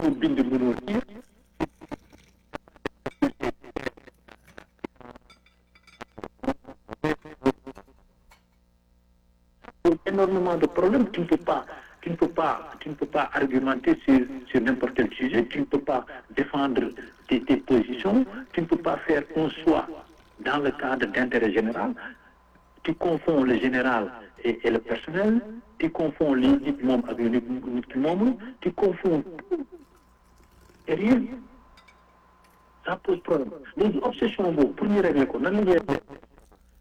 mënoo bind mënoo lire énormément de problèmes. Tu ne peux pas argumenter sur n'importe quel sujet, tu ne peux pas défendre tes positions, tu ne peux pas faire un choix dans le cadre d'intérêt général. Tu confonds le général et le personnel, tu confonds les nit moom ak le nit ki moomul, tu confonds tout et rien. Ça pose problème. Les obsessions boobu pour ñu régler ko nan la ñuy